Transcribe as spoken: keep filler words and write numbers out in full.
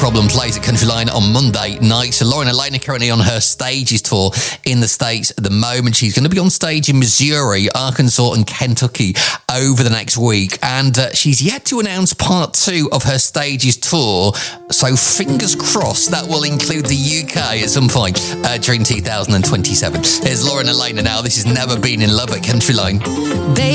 Problem plays at Countryline on Monday night. So Lauren Elena currently on her Stages tour in the States at the moment. She's going to be on stage in Missouri, Arkansas and Kentucky over the next week. And uh, she's yet to announce part two of her Stages tour. So fingers crossed that will include the U K at some point uh, during two thousand twenty-seven. Here's Lauren Elena now. This has Never Been in Love at Countryline.